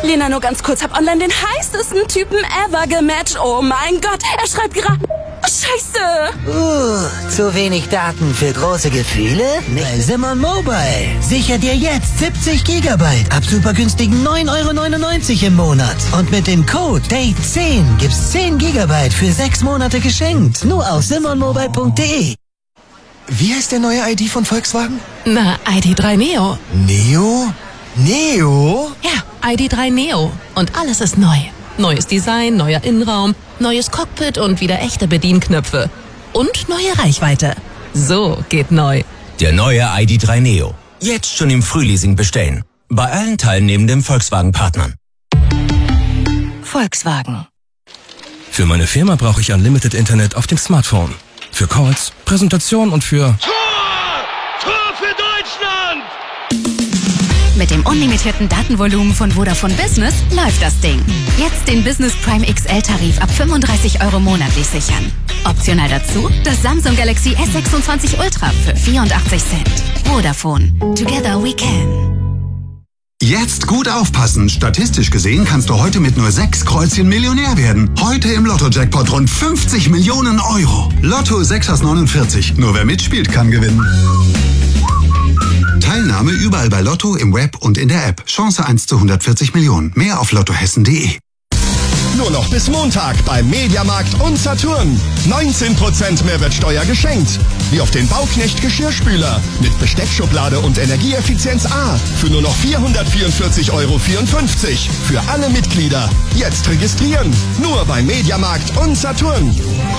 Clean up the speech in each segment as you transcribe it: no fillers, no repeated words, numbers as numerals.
Lena, nur ganz kurz, hab online den heißesten Typen ever gematcht. Oh mein Gott, er schreibt gerade... Oh, Scheiße! Zu wenig Daten für große Gefühle? Bei Simon Mobile. Sicher dir jetzt 70 Gigabyte ab super günstigen 9,99 € im Monat. Und mit dem Code DATE10 gibt's 10 Gigabyte für 6 Monate geschenkt. Nur auf simonmobile.de. Wie heißt der neue ID von Volkswagen? Na, ID.3 Neo. Neo? Neo? Ja, ID.3 Neo. Und alles ist neu. Neues Design, neuer Innenraum, neues Cockpit und wieder echte Bedienknöpfe. Und neue Reichweite. So geht neu. Der neue ID.3 Neo. Jetzt schon im Frühleasing bestellen. Bei allen teilnehmenden Volkswagen-Partnern. Volkswagen. Für meine Firma brauche ich Unlimited Internet auf dem Smartphone. Für Calls, Präsentation und für... Tor für Deutschland! Mit dem unlimitierten Datenvolumen von Vodafone Business läuft das Ding. Jetzt den Business Prime XL-Tarif ab 35 € monatlich sichern. Optional dazu das Samsung Galaxy S26 Ultra für 84 Cent. Vodafone. Together we can. Jetzt gut aufpassen. Statistisch gesehen kannst du heute mit nur 6 Kreuzchen Millionär werden. Heute im Lotto-Jackpot rund 50 Millionen €. Lotto 6 aus 49. Nur wer mitspielt, kann gewinnen. Teilnahme überall bei Lotto, im Web und in der App. Chance 1 zu 140 Millionen. Mehr auf lottohessen.de. Nur noch bis Montag beim Mediamarkt und Saturn. 19% Mehrwertsteuer geschenkt. Wie auf den Bauknecht Geschirrspüler mit Besteckschublade und Energieeffizienz A für nur noch 444,54 € für alle Mitglieder. Jetzt registrieren. Nur beim Mediamarkt und Saturn.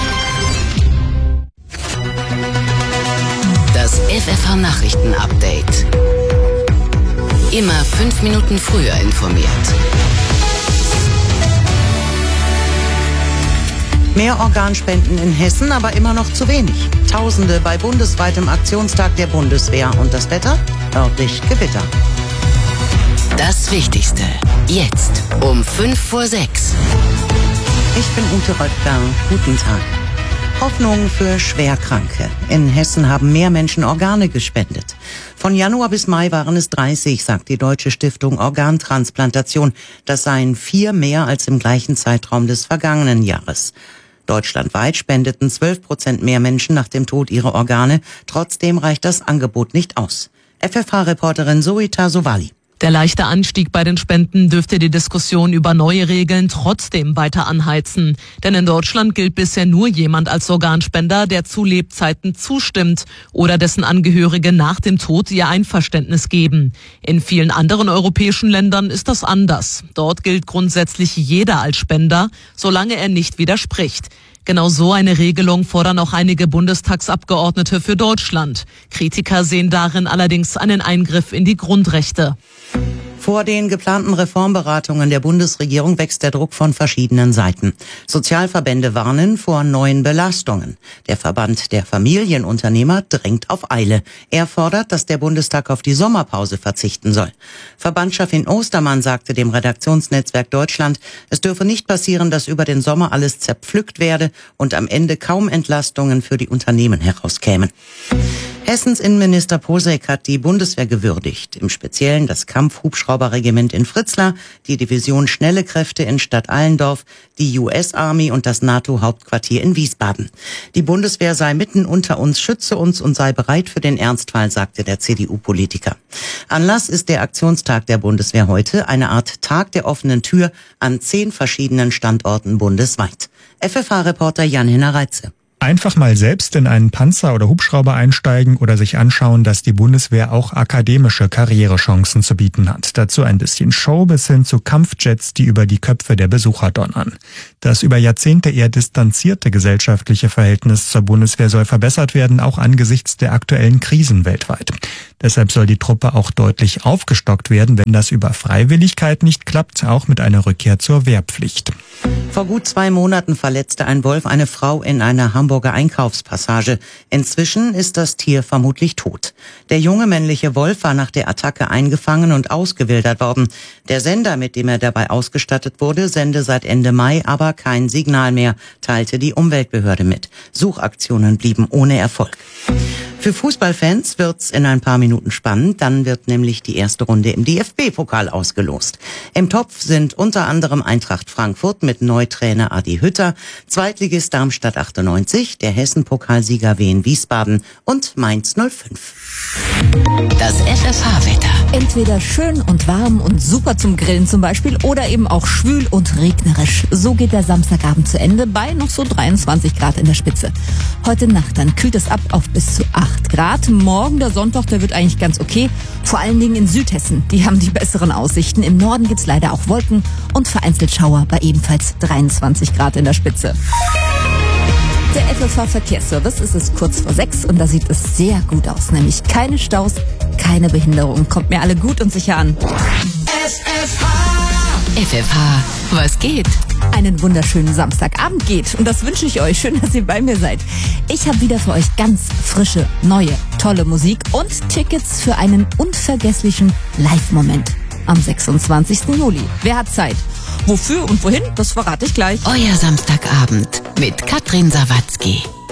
Das FFH-Nachrichten-Update. Immer 5 Minuten früher informiert. Mehr Organspenden in Hessen, aber immer noch zu wenig. Tausende bei bundesweitem Aktionstag der Bundeswehr. Und das Wetter? Örtlich Gewitter. Das Wichtigste. Jetzt um 5:06. Ich bin Ute Röttger. Guten Tag. Hoffnung für Schwerkranke. In Hessen haben mehr Menschen Organe gespendet. Von Januar bis Mai waren es 30, sagt die Deutsche Stiftung Organtransplantation. Das seien 4 mehr als im gleichen Zeitraum des vergangenen Jahres. Deutschlandweit spendeten 12% mehr Menschen nach dem Tod ihre Organe. Trotzdem reicht das Angebot nicht aus. FFH-Reporterin Zoe Tarsovali. Der leichte Anstieg bei den Spenden dürfte die Diskussion über neue Regeln trotzdem weiter anheizen. Denn in Deutschland gilt bisher nur jemand als Organspender, der zu Lebzeiten zustimmt oder dessen Angehörige nach dem Tod ihr Einverständnis geben. In vielen anderen europäischen Ländern ist das anders. Dort gilt grundsätzlich jeder als Spender, solange er nicht widerspricht. Genau so eine Regelung fordern auch einige Bundestagsabgeordnete für Deutschland. Kritiker sehen darin allerdings einen Eingriff in die Grundrechte. Vor den geplanten Reformberatungen der Bundesregierung wächst der Druck von verschiedenen Seiten. Sozialverbände warnen vor neuen Belastungen. Der Verband der Familienunternehmer drängt auf Eile. Er fordert, dass der Bundestag auf die Sommerpause verzichten soll. Verbandschefin Ostermann sagte dem Redaktionsnetzwerk Deutschland, es dürfe nicht passieren, dass über den Sommer alles zerpflückt werde und am Ende kaum Entlastungen für die Unternehmen herauskämen. Hessens Innenminister Posek hat die Bundeswehr gewürdigt, im Speziellen das Kampfhubschrauberregiment in Fritzlar, die Division Schnelle Kräfte in Stadt Allendorf, die US-Army und das NATO-Hauptquartier in Wiesbaden. Die Bundeswehr sei mitten unter uns, schütze uns und sei bereit für den Ernstfall, sagte der CDU-Politiker. Anlass ist der Aktionstag der Bundeswehr heute, eine Art Tag der offenen Tür an 10 verschiedenen Standorten bundesweit. FFH-Reporter Jan-Henner Reitze. Einfach mal selbst in einen Panzer oder Hubschrauber einsteigen oder sich anschauen, dass die Bundeswehr auch akademische Karrierechancen zu bieten hat. Dazu ein bisschen Show bis hin zu Kampfjets, die über die Köpfe der Besucher donnern. Das über Jahrzehnte eher distanzierte gesellschaftliche Verhältnis zur Bundeswehr soll verbessert werden, auch angesichts der aktuellen Krisen weltweit. Deshalb soll die Truppe auch deutlich aufgestockt werden, wenn das über Freiwilligkeit nicht klappt, auch mit einer Rückkehr zur Wehrpflicht. Vor gut 2 Monaten verletzte ein Wolf eine Frau in einer Hamburger Einkaufspassage. Inzwischen ist das Tier vermutlich tot. Der junge männliche Wolf war nach der Attacke eingefangen und ausgewildert worden. Der Sender, mit dem er dabei ausgestattet wurde, sende seit Ende Mai aber kein Signal mehr, teilte die Umweltbehörde mit. Suchaktionen blieben ohne Erfolg. Für Fußballfans wird's in ein paar Minuten spannend. Dann wird nämlich die erste Runde im DFB-Pokal ausgelost. Im Topf sind unter anderem Eintracht Frankfurt mit Neutrainer Adi Hütter, Zweitligist Darmstadt 98, der Hessen-Pokalsieger Wien Wiesbaden und Mainz 05. Das FFH-Wetter. Entweder schön und warm und super zum Grillen zum Beispiel oder eben auch schwül und regnerisch. So geht der Samstagabend zu Ende bei noch so 23 Grad in der Spitze. Heute Nacht dann kühlt es ab auf bis zu 8 Grad. Morgen, der Sonntag, der wird eigentlich ganz okay. Vor allen Dingen in Südhessen. Die haben die besseren Aussichten. Im Norden gibt's leider auch Wolken und vereinzelt Schauer bei ebenfalls 23 Grad in der Spitze. Der FFH-Verkehrsservice ist es kurz vor 6 und da sieht es sehr gut aus. Nämlich keine Staus, keine Behinderung. Kommt mir alle gut und sicher an. FFH, was geht? Einen wunderschönen Samstagabend geht. Und das wünsche ich euch. Schön, dass ihr bei mir seid. Ich habe wieder für euch ganz frische, neue, tolle Musik und Tickets für einen unvergesslichen Live-Moment am 26. Juli. Wer hat Zeit? Wofür und wohin, das verrate ich gleich. Euer Samstagabend mit Katrin Sawatzki.